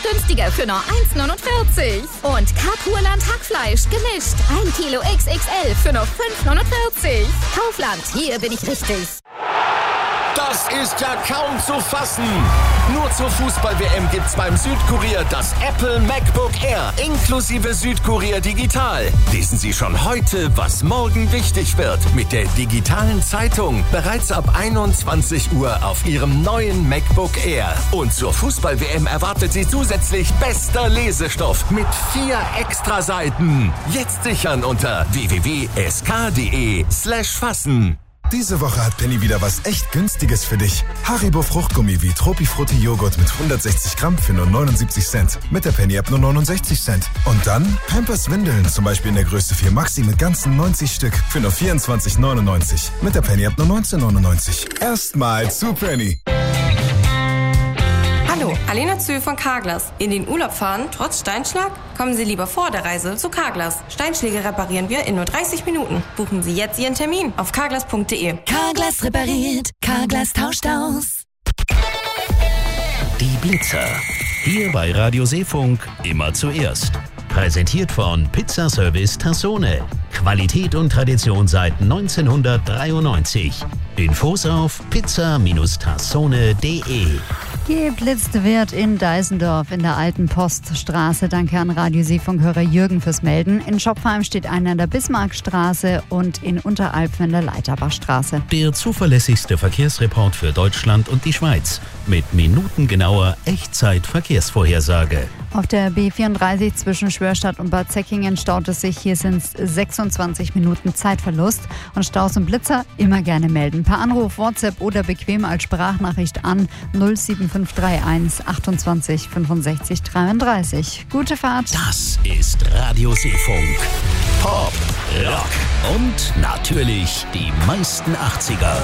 günstiger für nur 1,49. Und Karpurland Hackfleisch gemischt. 1 Kilo XXL für nur 5,49. Kaufland, hier bin ich richtig. Das ist ja kaum zu fassen. Nur zur Fußball-WM gibt's beim Südkurier das Apple MacBook Air inklusive Südkurier Digital. Lesen Sie schon heute, was morgen wichtig wird. Mit der digitalen Zeitung. Bereits ab 21 Uhr auf Ihrem neuen MacBook Air. Und zur Fußball-WM erwartet Sie zusätzlich bester Lesestoff mit 4 Extraseiten. Jetzt sichern unter www.sk.de/fassen. Diese Woche hat Penny wieder was echt Günstiges für dich. Haribo Fruchtgummi wie Tropifrutti Joghurt mit 160 Gramm für nur 79 Cent. Mit der Penny App nur 69 Cent. Und dann Pampers Windeln, zum Beispiel in der Größe 4 Maxi mit ganzen 90 Stück für nur 24,99. Mit der Penny App nur 19,99. Erstmal zu Penny. Hallo, Alena Zö von Carglass. In den Urlaub fahren, trotz Steinschlag? Kommen Sie lieber vor der Reise zu Carglass. Steinschläge reparieren wir in nur 30 Minuten. Buchen Sie jetzt Ihren Termin auf carglass.de. Carglass repariert, Carglass tauscht aus. Die Blitzer. Hier bei Radio Seefunk immer zuerst. Präsentiert von Pizzaservice Tassone. Qualität und Tradition seit 1993. Infos auf pizza-tassone.de. Geblitzt wird in Deisendorf in der Alten Poststraße. Danke an Radio Seefunk-Hörer Jürgen fürs Melden. In Schopfheim steht einer in der Bismarckstraße und in Unteralpfen in der Leiterbachstraße. Der zuverlässigste Verkehrsreport für Deutschland und die Schweiz. Mit minutengenauer Echtzeit-Verkehrsvorhersage. Auf der B34 zwischen Schwörstadt und Bad Säckingen staut es sich. Hier sind es 26 Minuten Zeitverlust. Und Staus und Blitzer immer gerne melden. Per Anruf, WhatsApp oder bequem als Sprachnachricht an 07531 28 65 33. Gute Fahrt. Das ist Radio Seefunk. Pop, Rock und natürlich die meisten 80er.